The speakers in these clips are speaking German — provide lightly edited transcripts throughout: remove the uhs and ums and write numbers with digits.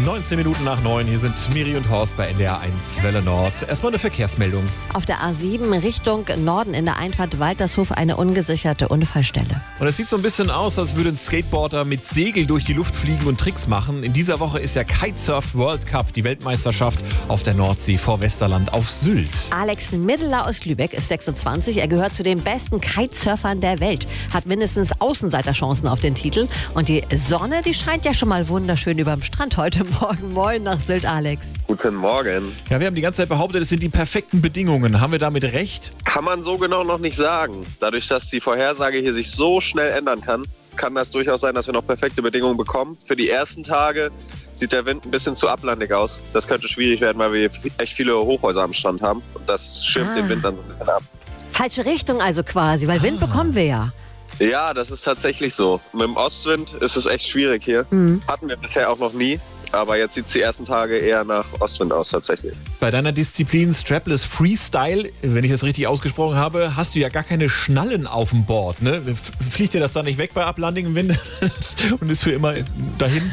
19 Minuten nach 9. Hier sind Miri und Horst bei NDR 1 Welle Nord. Erstmal eine Verkehrsmeldung. Auf der A7 Richtung Norden in der Einfahrt Waltershof eine ungesicherte Unfallstelle. Und es sieht so ein bisschen aus, als würde ein Skateboarder mit Segel durch die Luft fliegen und Tricks machen. In dieser Woche ist ja Kitesurf World Cup, die Weltmeisterschaft auf der Nordsee vor Westerland auf Sylt. Alex Middeler aus Lübeck ist 26. Er gehört zu den besten Kitesurfern der Welt. Hat mindestens Außenseiterchancen auf den Titel. Und die Sonne, die scheint ja schon mal wunderschön über dem Strand heute Morgen. Moin nach Sylt, Alex. Guten Morgen. Ja, wir haben die ganze Zeit behauptet, es sind die perfekten Bedingungen. Haben wir damit recht? Kann man so genau noch nicht sagen. Dadurch, dass die Vorhersage hier sich so schnell ändern kann das durchaus sein, dass wir noch perfekte Bedingungen bekommen. Für die ersten Tage sieht der Wind ein bisschen zu ablandig aus. Das könnte schwierig werden, weil wir echt viele Hochhäuser am Strand haben. Und das schirmt den Wind dann so ein bisschen ab. Falsche Richtung also quasi, weil Wind bekommen wir ja. Ja, das ist tatsächlich so. Mit dem Ostwind ist es echt schwierig hier. Hatten wir bisher auch noch nie. Aber jetzt sieht es die ersten Tage eher nach Ostwind aus tatsächlich. Bei deiner Disziplin Strapless Freestyle, wenn ich das richtig ausgesprochen habe, hast du ja gar keine Schnallen auf dem Board. Ne? Fliegt dir das dann nicht weg bei ablandigem Wind und ist für immer dahin?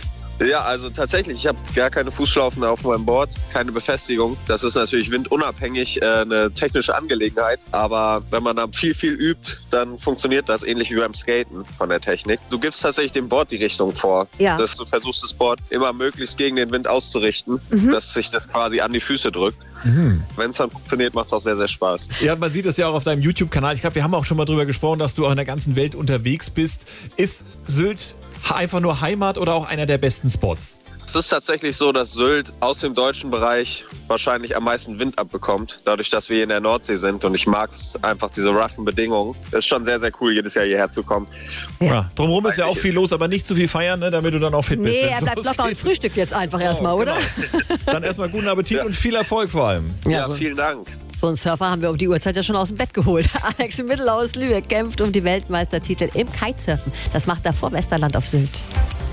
Ja, also tatsächlich, ich habe gar keine Fußschlaufen auf meinem Board, keine Befestigung. Das ist natürlich windunabhängig eine technische Angelegenheit. Aber wenn man da viel übt, dann funktioniert das ähnlich wie beim Skaten von der Technik. Du gibst tatsächlich dem Board die Richtung vor. Ja. Dass du versuchst, das Board immer möglichst gegen den Wind auszurichten, dass sich das quasi an die Füße drückt. Wenn es dann funktioniert, macht es auch sehr, sehr Spaß. Ja, man sieht es ja auch auf deinem YouTube-Kanal. Ich glaube, wir haben auch schon mal drüber gesprochen, dass du auch in der ganzen Welt unterwegs bist. Ist Sylt einfach nur Heimat oder auch einer der besten Spots? Es ist tatsächlich so, dass Sylt aus dem deutschen Bereich wahrscheinlich am meisten Wind abbekommt, dadurch, dass wir hier in der Nordsee sind. Und ich mag es einfach, diese roughen Bedingungen. Es ist schon sehr, sehr cool, jedes Jahr hierher zu kommen. Ja, drumherum ist ja auch viel los, aber nicht zu viel feiern, ne, damit du dann auch fit bist. Nee, er bleibt locker und Frühstück jetzt einfach erstmal, oder? Genau. Dann erstmal guten Appetit und viel Erfolg vor allem. Ja, vielen Dank. So einen Surfer haben wir um die Uhrzeit ja schon aus dem Bett geholt. Alex Middeler aus Lübeck kämpft um die Weltmeistertitel im Kitesurfen. Das macht er vor Westerland auf Sylt.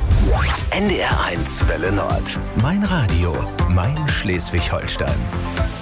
NDR 1 Welle Nord. Mein Radio, mein Schleswig-Holstein.